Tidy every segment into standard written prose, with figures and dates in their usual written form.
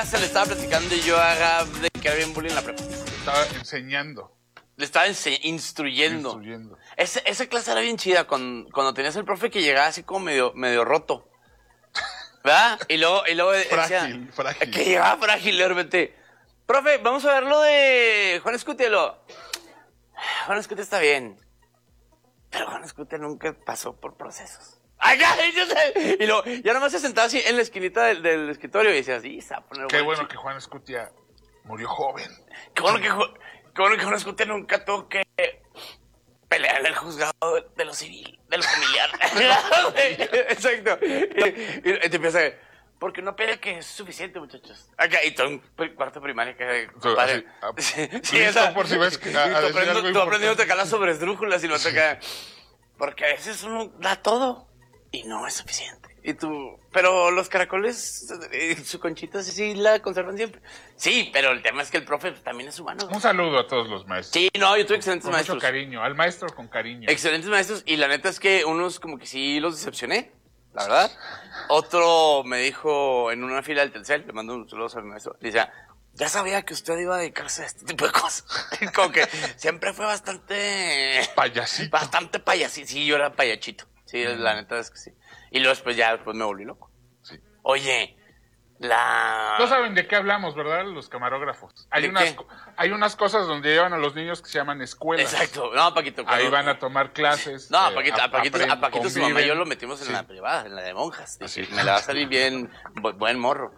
Se le estaba platicando yo a Gab de que era bien bullying en la prepa. Estaba enseñando. Le estaba instruyendo. Esa clase era bien chida cuando tenías el profe que llegaba así como medio roto. ¿Verdad? Y luego decía... Frágil. Que llegaba frágil de repente. Profe, vamos a ver lo de Juan Escutia. Juan Escutia está bien. Pero Juan Escutia nunca pasó por procesos. Y luego, ya nomás se sentaba así en la esquinita del escritorio y decía, sí, se va a poner Qué bueno chico. que Juan Escutia murió joven. Qué bueno que Juan Escutia nunca tuvo que pelear en el juzgado de lo civil, de lo familiar. Exacto. Y te empieza a ver, porque no pelea que es suficiente, muchachos. Acá, y todo en cuarto primaria que compadre. Listo por si ves que tú aprendiendo a calar sobre esdrújulas y lo toca. Porque a veces uno da todo y no es suficiente. Pero los caracoles, su conchita sí la conservan siempre. Sí, pero el tema es que el profe también es humano. Un saludo a todos los maestros. Sí, no, yo tuve excelentes con maestros. Mucho cariño, al maestro con cariño. Excelentes maestros, y la neta es que unos como que sí los decepcioné, la verdad. Otro me dijo en una fila del Telcel, le mando un saludo a mi maestro, le decía, ya sabía que usted iba a dedicarse a este tipo de cosas. Como que siempre fue bastante... Payasito. Bastante payasito, sí, yo era payachito. Sí, la neta es que sí. Y luego después me volví loco. Sí. Oye, No saben de qué hablamos, ¿verdad? Los camarógrafos. Hay unas cosas donde llevan a los niños que se llaman escuelas. Exacto. No, Paquito. Ahí van a tomar clases. No, a Paquito su mamá y yo lo metimos en Sí. la privada, en la de monjas. Así. Me la va a salir bien, buen morro.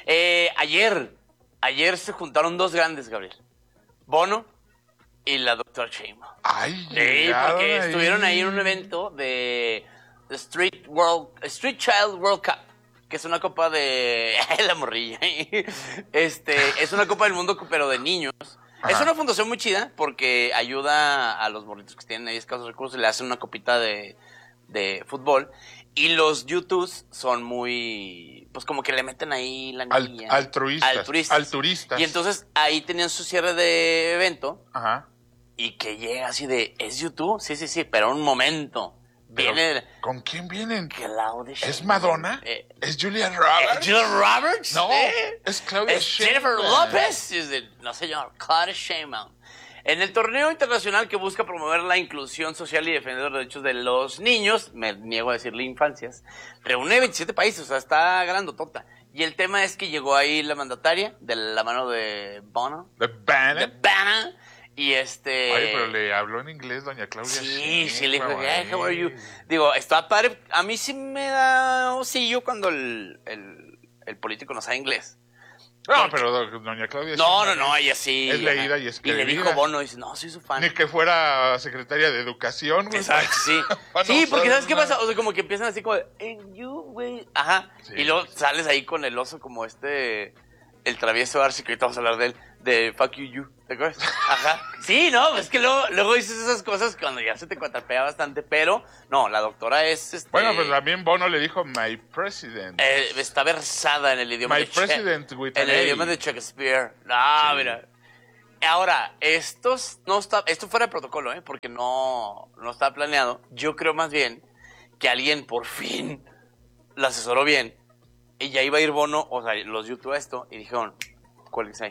Ayer se juntaron dos grandes, Gabriel. Bono y la doctora Sheinbaum. Ay, Sí, porque estuvieron ahí en un evento de Street Child World Cup, que es una copa de... la morrilla. Es una copa del mundo, pero de niños. Ajá. Es una fundación muy chida porque ayuda a los morritos que tienen ahí escasos recursos y le hacen una copita de fútbol. Y los YouTubes son muy... Pues como que le meten ahí la niña. Altruistas. Y entonces ahí tenían su cierre de evento. Ajá. Y que llega así de... ¿Es YouTube? Sí, pero un momento... Viene... ¿Con quién vienen? Claudia Sheinbaum. ¿Es Madonna? ¿Es Julia Roberts? ¿Julia Roberts? No, es Claudia Sheinbaum. Jennifer López. No, señor, Claudia Sheinbaum. En el torneo internacional que busca promover la inclusión social y defender los derechos de los niños, me niego a decirle infancias, reúne 27 países, o sea, está grandotota. Y el tema es que llegó ahí la mandataria, de la mano de Bono. ¿De Bannon? Y Oye, pero le habló en inglés doña Claudia. Sí, le dijo, hey, how are you? Digo, está padre. A mí sí me da osillo cuando el político no sabe inglés. No, pero doña Claudia. No, ella sí. Es leída y escribida. Y le dijo Bono, dice, no, soy su fan. Ni que fuera secretaria de Educación, güey. Exacto, sí. Sí, porque ¿sabes qué pasa? O sea, como que empiezan así como, you, güey. Ajá. Sí. Y luego sales ahí con el oso como el travieso Arce, que ahorita vamos a hablar de él, de fuck you. ¿Te acuerdas? Ajá. Sí, no, es que luego dices esas cosas cuando ya se te cuatrapea bastante, pero no, la doctora es Bueno, pues también Bono le dijo my president. Está versada en el idioma my president with en el idioma de Shakespeare. No, sí. Mira. Ahora, esto fuera de protocolo, porque no estaba planeado. Yo creo más bien que alguien por fin la asesoró bien y ya iba a ir Bono, o sea, los YouTube esto, y dijeron, ¿cuál es ahí?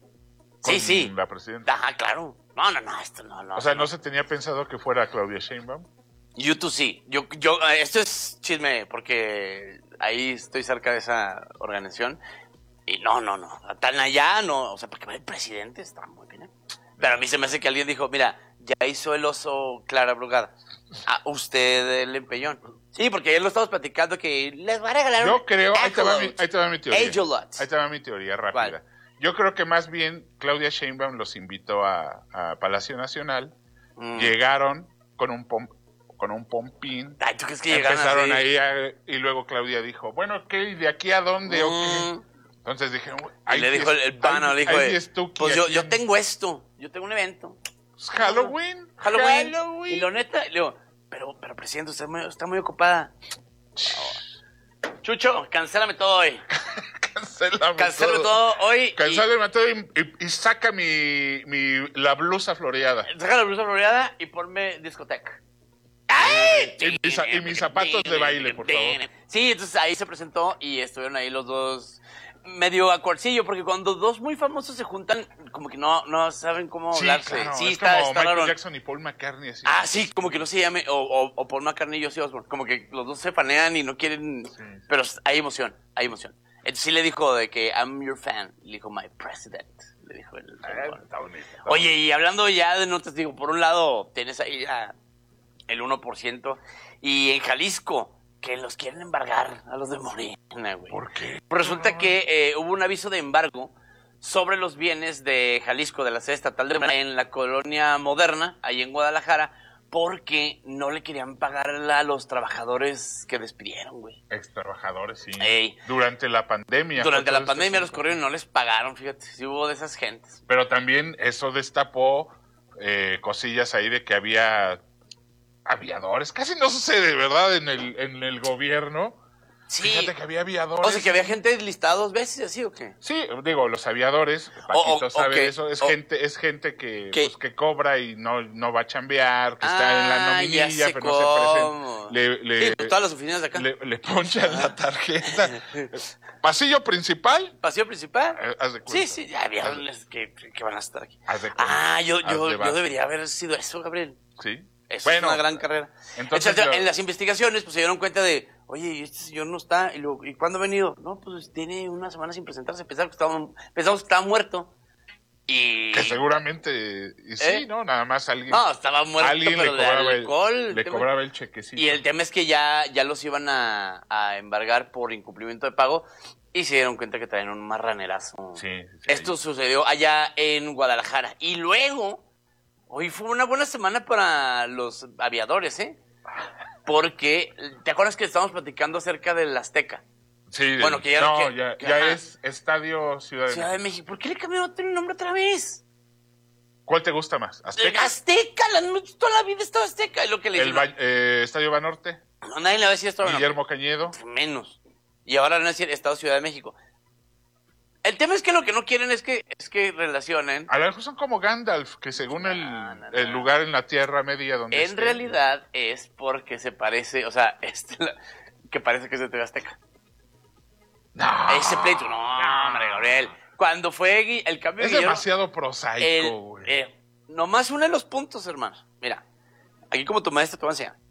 Sí. La presidenta. Ajá, claro. No, esto no. O sea, ¿no se tenía pensado que fuera Claudia Sheinbaum? YouTube sí. Esto es chisme porque ahí estoy cerca de esa organización. Y no. Tan allá no. O sea, porque el presidente está muy bien. Pero a mí se me hace que alguien dijo, mira, ya hizo el oso Clara Brugada. A usted el empellón. Sí, porque ayer lo estamos platicando que les va a regalar Yo creo, ahí te va mi teoría. Ahí te va mi teoría rápida. ¿Cuál? Yo creo que más bien Claudia Sheinbaum los invitó a Palacio Nacional. Llegaron con un pompín. Ay, ¿tú crees que llegaron empezaron así? Ahí y luego Claudia dijo, bueno, ¿qué? ¿Y de aquí a dónde? Okay. Entonces dijeron, y le dijo el Bono, le dijo, pues yo tengo esto, yo tengo un evento. Halloween. Y lo neta, le digo, pero presidente, usted está muy ocupada. Chucho, cancélame todo hoy. Cancélame todo hoy. Cancélame todo y saca la blusa floreada. Saca la blusa floreada y ponme discoteca. ¡Ay! Y mis zapatos de baile, por favor. Sí, entonces ahí se presentó y estuvieron ahí los dos medio acuarcillo, porque cuando dos muy famosos se juntan, como que no saben cómo hablarse. Claro, Sí, es como Michael raro. Jackson y Paul McCartney. Así. Sí, como que no se llame, o Paul McCartney y Ozzy Osbourne, como que los dos se fanean y no quieren, pero hay emoción. Entonces sí le dijo de que I'm your fan, le dijo my president, le dijo el Está bonito. Oye, y hablando ya de notas, digo, por un lado tienes ahí ya el 1%, y en Jalisco, que los quieren embargar a los de Morena, güey. ¿Por qué? Pues resulta que hubo un aviso de embargo sobre los bienes de Jalisco, de la sede estatal de Morena, en la colonia Moderna, ahí en Guadalajara, porque no le querían pagar a los trabajadores que despidieron, güey. Ex trabajadores, sí. Ey. Durante la pandemia. Durante la pandemia los corrieron y no les pagaron, fíjate, sí hubo de esas gentes. Pero también eso destapó cosillas ahí de que había aviadores. Casi no sucede, ¿verdad? En el gobierno. Sí. Fíjate que había aviadores. O sea, que había gente listada 2 veces, ¿así o qué? Sí, digo, los aviadores, Paquito sabe okay. eso, es gente que, pues, que cobra y no va a chambear, que está en la nominilla, pero no se presenta. Sí, pues todas las oficinas de acá. Le ponchan la tarjeta. Pasillo principal. ¿Pasillo principal? Haz de cuenta. Sí, ya vieron que van a estar aquí. Haz de cuenta. Yo debería haber sido eso, Gabriel. Sí. Eso es una gran carrera. Entonces, en las investigaciones, pues se dieron cuenta de, oye, este señor no está, ¿y cuándo ha venido? No, pues tiene una semana sin presentarse, pensamos que estaba muerto. Y... Que seguramente, sí, ¿no? Nada más alguien... No, estaba muerto, alguien pero le cobraba de alcohol. le cobraba el chequecito. Y el tema es que ya los iban a embargar por incumplimiento de pago y se dieron cuenta que traían un marranerazo. Sí. Esto sucedió allá en Guadalajara. Y luego... Hoy fue una buena semana para los aviadores, ¿eh? Porque, ¿te acuerdas que estábamos platicando acerca del Azteca? Sí, bueno, que ya es Estadio Ciudad de México. ¿Por qué le cambiaron el nombre otra vez? ¿Cuál te gusta más? ¿Azteca? Azteca, toda la vida estaba Azteca. Es lo que le dicen. ¿Estadio Banorte? No, nadie le va a decir Estadio Guillermo Cañedo. Menos. Y ahora le van a decir Estado Ciudad de México. El tema es que lo que no quieren es que relacionen. A lo mejor son como Gandalf, que según el lugar en la Tierra Media donde en realidad es porque se parece, o sea, que parece que es de TV Azteca. No. Ese pleito, no, hombre, Gabriel. Cuando fue el cambio de Guillermo, demasiado prosaico, güey. Nomás uno de los puntos, hermano. Mira, aquí como tu maestro te voy a enseñar.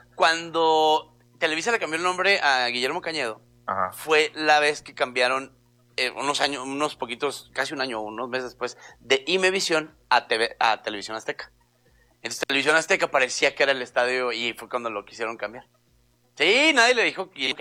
Cuando Televisa le cambió el nombre a Guillermo Cañedo, fue la vez que cambiaron unos poquitos, casi un año, unos meses después, de Imevisión a Televisión Azteca. Entonces Televisión Azteca parecía que era el estadio y fue cuando lo quisieron cambiar. Sí, nadie le dijo que...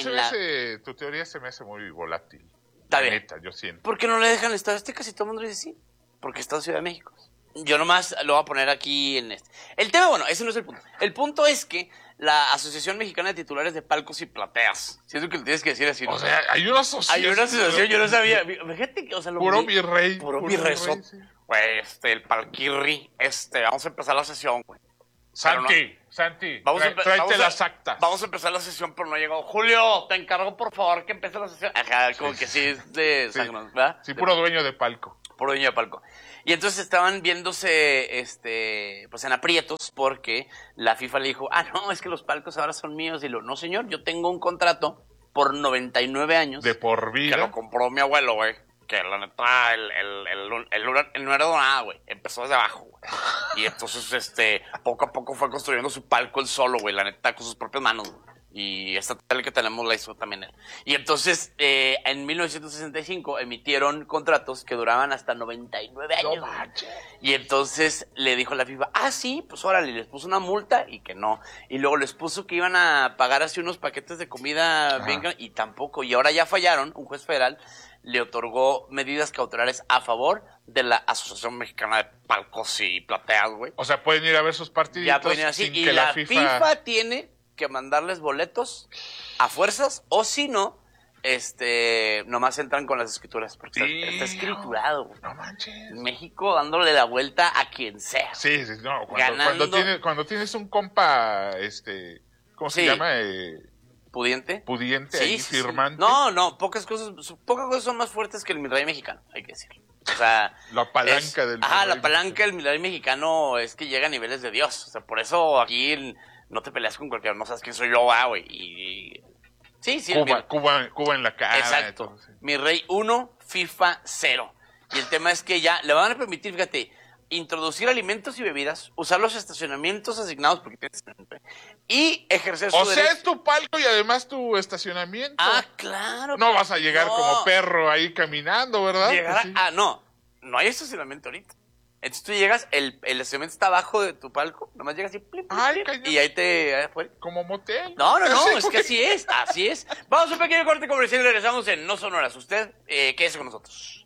tu teoría se me hace muy volátil. Está bien. Neta, yo siento. ¿Por qué no le dejan el estadio Azteca si todo el mundo dice sí? Porque está en Ciudad de México. Yo nomás lo voy a poner aquí en este. El tema, bueno, ese no es el punto. El punto es que la Asociación Mexicana de Titulares de Palcos y Plateas, si es lo que le tienes que decir así. O sea, hay una asociación. Hay una asociación, yo no sabía. Fíjate que, o sea, Puro virrey. Puro virrey. Güey, el Palquirri, vamos a empezar la sesión, güey. Santi, tráete las actas. Vamos a empezar la sesión, pero no llegó. Julio, te encargo, por favor, que empiece la sesión. Ajá, como que sí es de Sagron, ¿verdad? Sí, puro dueño de palco. Puro dueño de palco. Y entonces estaban viéndose, pues en aprietos, porque la FIFA le dijo, no, es que los palcos ahora son míos. Y no, señor, yo tengo un contrato por 99 años. De por vida. Que lo compró mi abuelo, güey. Que la neta, él no era nada, güey. Empezó desde abajo, güey. Y entonces, poco a poco fue construyendo su palco él solo, güey. La neta, con sus propias manos, güey. Y esta tele que tenemos la hizo también él. Y entonces, en 1965, emitieron contratos que duraban hasta 99 años. No manches. Y entonces le dijo la FIFA, sí, pues órale, les puso una multa y que no. Y luego les puso que iban a pagar así unos paquetes de comida bien, y tampoco. Y ahora ya fallaron, un juez federal le otorgó medidas cautelares a favor de la Asociación Mexicana de Palcos y Plateas, güey. O sea, pueden ir a ver sus partiditos ya pueden ir así. sin y que la FIFA tiene que mandarles boletos a fuerzas, o si no, nomás entran con las escrituras, porque está escriturado. No manches. México dándole la vuelta a quien sea. Sí, no, cuando tienes un compa, ¿cómo se llama? ¿Pudiente? Pudiente, ahí firmante. No, pocas cosas son más fuertes que el Milrey mexicano, hay que decirlo. O sea, la palanca del la palanca del Milrey mexicano es que llega a niveles de Dios. O sea, por eso aquí no te peleas con cualquiera, no sabes quién soy yo, güey. Y Sí, sí. Cuba en la cara. Exacto. Todo, sí. Mi Rey 1, FIFA 0. Y el tema es que ya le van a permitir, fíjate, introducir alimentos y bebidas, usar los estacionamientos asignados porque tienes y ejercer su O sea, derecho. es tu palco y además tu estacionamiento. Ah, claro. No vas a llegar no. como perro ahí caminando, ¿verdad? Llegar Pues sí. no hay estacionamiento ahorita. Entonces tú llegas, el estacionamiento está abajo de tu palco, nomás llegas y plip, plip, Ay, plip, cállate. y ahí te afuera. Como motel. No, Sí, es que así es. Vamos a un pequeño corte comercial y regresamos en No Sonoras. Usted, quédese con nosotros.